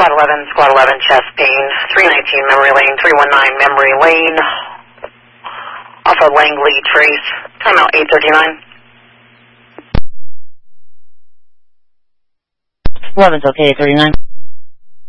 Squad 11, chest pain, 319 Memory Lane, 319 Memory Lane, off of Langley Trace, timeout 8:39. 11's okay, 39.